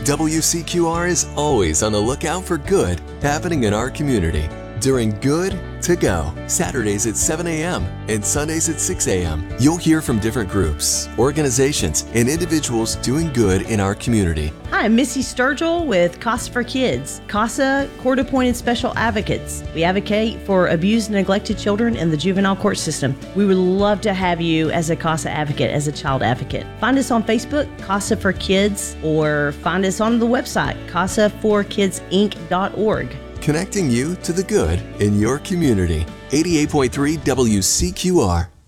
WCQR is always on the lookout for good happening in our community during Good to Go, Saturdays at 7 a.m. and Sundays at 6 a.m. You'll hear from different groups, organizations, and individuals doing good in our community. Hi, I'm Missy Sturgill with CASA for Kids, CASA Court-Appointed Special Advocates. We advocate for abused and neglected children in the juvenile court system. We would love to have you as a CASA advocate, as a child advocate. Find us on Facebook, CASA for Kids, or find us on the website, casaforkidsinc.org. Connecting you to the good in your community. 88.3 WCQR.